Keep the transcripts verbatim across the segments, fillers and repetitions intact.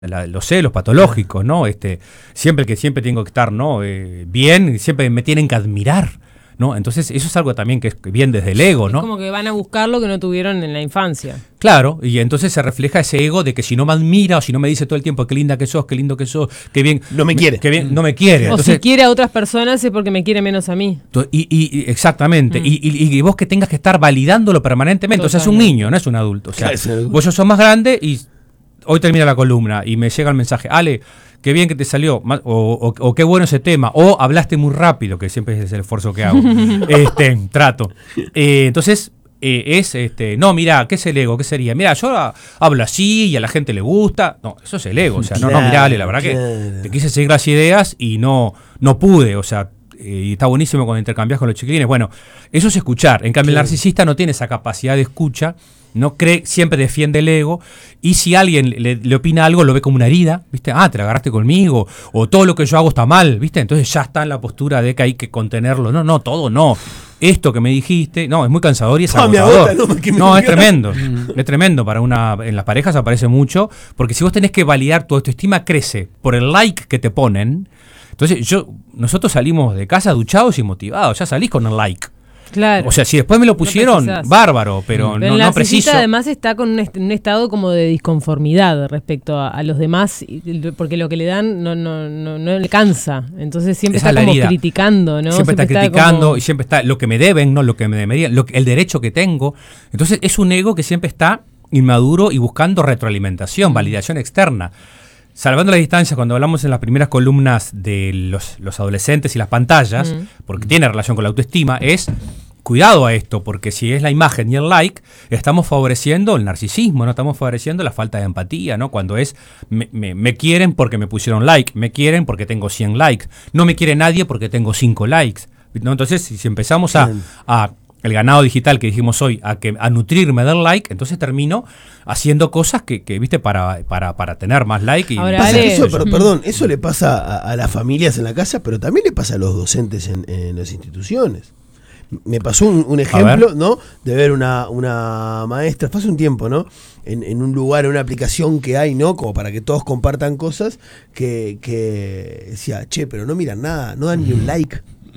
La, los celos patológicos, ¿no? Este, siempre que siempre tengo que estar, ¿no? Eh, bien, siempre me tienen que admirar, ¿no? Entonces eso es algo también que es bien desde el ego, ¿no? Es como que van a buscar lo que no tuvieron en la infancia. Claro, y entonces se refleja ese ego de que si no me admira o si no me dice todo el tiempo qué linda que sos, qué lindo que sos, qué bien... No me quiere. Qué bien, no me quiere. O Entonces, si quiere a otras personas es porque me quiere menos a mí. Y, y, y exactamente, mm. y, y, y vos que tengas que estar validándolo permanentemente, Totalmente. O sea, es un niño, no es un adulto. O sea, claro, vos sos más grande y... Hoy termina la columna y me llega el mensaje, Ale, qué bien que te salió, o, o, o qué bueno ese tema, o hablaste muy rápido, que siempre es el esfuerzo que hago, este, trato. Eh, entonces, eh, es, este, no, mira, ¿qué es el ego? ¿Qué sería? Mira, yo hablo así y a la gente le gusta. No, eso es el ego, o sea, claro, no, no, mira, Ale, la verdad claro. que te quise seguir las ideas y no, no pude, o sea, eh, y está buenísimo cuando intercambias con los chiquilines. Bueno, eso es escuchar. En cambio, sí. El narcisista no tiene esa capacidad de escucha. No cree, siempre defiende el ego, y si alguien le, le opina algo, lo ve como una herida, ¿viste? Ah, te la agarraste conmigo, o todo lo que yo hago está mal, ¿viste? Entonces ya está en la postura de que hay que contenerlo. No, no, todo no. Esto que me dijiste, no, es muy cansador y es agotador. No, no, no es tremendo, es tremendo para una, en las parejas aparece mucho, porque si vos tenés que validar, tu autoestima crece por el like que te ponen. Entonces yo, nosotros salimos de casa duchados y motivados, ya salís con el like. Claro. O sea, si después me lo pusieron, no bárbaro, pero, pero no, no preciso. Además está con un, est- un estado como de disconformidad respecto a, a los demás, porque lo que le dan no no no, no le cansa. Entonces siempre Esa está como herida. criticando, ¿no? Siempre, siempre está, está criticando como... y siempre está lo que me deben, no lo que me deberían, lo que, el derecho que tengo. Entonces es un ego que siempre está inmaduro y buscando retroalimentación, validación externa. Salvando la distancia, cuando hablamos en las primeras columnas de los, los adolescentes y las pantallas, mm. porque tiene relación con la autoestima, es cuidado a esto, porque si es la imagen y el like, estamos favoreciendo el narcisismo, no estamos favoreciendo la falta de empatía, ¿no? Cuando es, me, me, me quieren porque me pusieron like, me quieren porque tengo cien likes, no me quiere nadie porque tengo cinco likes, ¿no? Entonces, si empezamos a... a el ganado digital que dijimos hoy, a que a nutrirme del like, entonces termino haciendo cosas que, que viste, para, para, para tener más like. Y Ahora, pasa eso, pero, perdón, eso le pasa a, a las familias en la casa, pero también le pasa a los docentes en, en las instituciones. Me pasó un, un ejemplo, ¿no? De ver una, una maestra, fue hace un tiempo, ¿no? En, en un lugar, en una aplicación que hay, ¿no? Como para que todos compartan cosas, que, que decía, che, pero no miran nada, no dan ni un like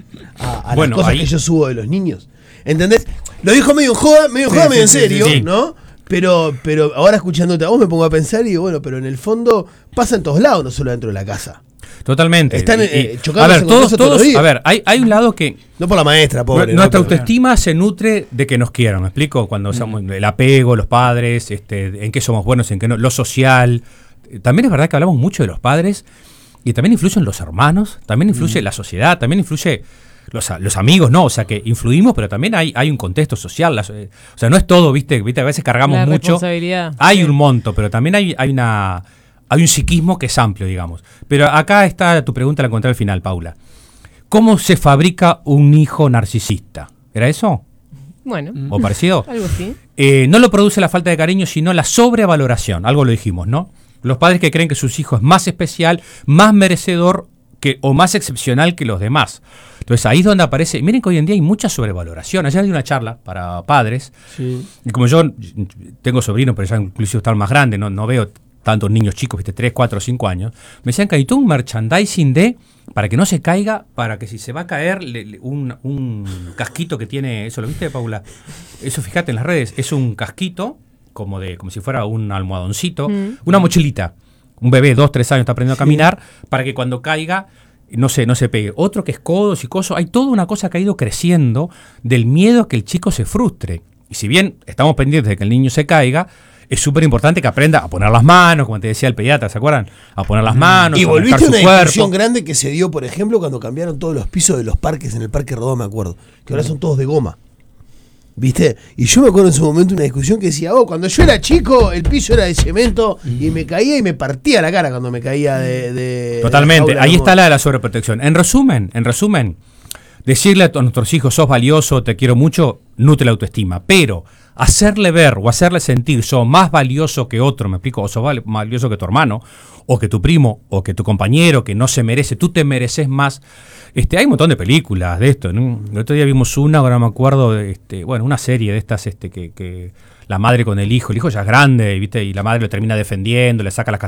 a, a bueno, las cosas ahí... que yo subo de los niños. ¿Entendés? Lo dijo medio en joda, medio, sí, joda, medio sí, en serio, sí, sí. ¿no? Pero, pero ahora escuchándote a vos me pongo a pensar y digo, bueno, pero en el fondo pasa en todos lados, no solo dentro de la casa. Totalmente. Están y, eh, chocando. A ver, todos, todos, todos los a ver, hay, hay un lado que... No por la maestra, pobre. Nuestra no, autoestima pero... se nutre de que nos quieran, ¿me explico? Cuando mm. somos el apego, los padres, este, en qué somos buenos, en qué no, lo social. También es verdad que hablamos mucho de los padres y también influyen los hermanos, también influye mm. la sociedad, también influye... Los, los amigos, no, o sea que influimos, pero también hay, hay un contexto social, las, eh, o sea, no es todo, viste, viste, a veces cargamos la mucho, hay sí. un monto, pero también hay, hay una hay un psiquismo que es amplio, digamos. Pero acá está tu pregunta, la encontré al final, Paula. ¿Cómo se fabrica un hijo narcisista? ¿Era eso? Bueno. ¿O parecido? Algo así. Eh, no lo produce la falta de cariño, sino la sobrevaloración, algo lo dijimos, ¿no? Los padres que creen que su hijo es más especial, más merecedor que, o más excepcional que los demás. Entonces ahí es donde aparece, miren que hoy en día hay mucha sobrevaloración. Ayer di una charla para padres, sí. y como yo tengo sobrinos, pero ya incluso están más grandes, no, no veo tantos niños chicos, viste, tres, cuatro, cinco años, me decían que hay todo un merchandising de, para que no se caiga, para que si se va a caer, le, le, un, un casquito que tiene, eso lo viste, Paula, eso fíjate en las redes, es un casquito, como de como si fuera un almohadoncito, mm. una mochilita, un bebé, dos, tres años está aprendiendo sí. a caminar, para que cuando caiga, no se, no se pegue. Otro que es codos y cosas. Hay toda una cosa que ha ido creciendo del miedo a que el chico se frustre. Y si bien estamos pendientes de que el niño se caiga, es súper importante que aprenda a poner las manos, como te decía el pediatra, ¿se acuerdan? A poner las manos, y a volviste a una discusión grande que se dio, por ejemplo, cuando cambiaron todos los pisos de los parques en el Parque Rodó, me acuerdo. Que ahora son todos de goma. ¿Viste? Y yo me acuerdo en su momento una discusión que decía, oh, cuando yo era chico el piso era de cemento y me caía y me partía la cara cuando me caía de... de Totalmente, de ahí está la de la sobreprotección. En resumen, en resumen, decirle a nuestros hijos, sos valioso, te quiero mucho, nutre la autoestima, pero hacerle ver o hacerle sentir, sos más valioso que otro, me explico, o sos más valioso que tu hermano, o que tu primo, o que tu compañero, que no se merece, tú te mereces más. Este, hay un montón de películas de esto, ¿no? El otro día vimos una, ahora me acuerdo, de este, bueno, una serie de estas este, que, que la madre con el hijo, el hijo ya es grande, ¿viste? Y la madre lo termina defendiendo, le saca las